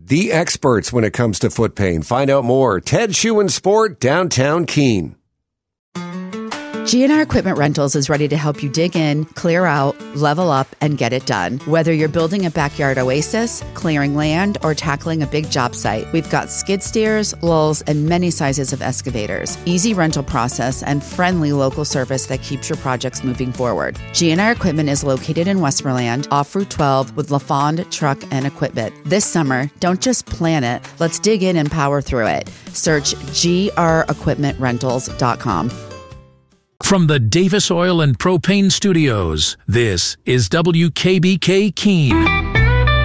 the experts when it comes to foot pain. Find out more. Ted Shoe and Sport, downtown Keene. GNR Equipment Rentals is ready to help you dig in, clear out, level up, and get it done. Whether you're building a backyard oasis, clearing land, or tackling a big job site, we've got skid steers, lulls, and many sizes of excavators. Easy rental process and friendly local service that keeps your projects moving forward. GNR Equipment is located in Westmoreland, off Route 12 with LaFond Truck and Equipment. This summer, don't just plan it, let's dig in and power through it. Search grequipmentrentals.com. From the Davis Oil and Propane Studios, this is WKBK Keene.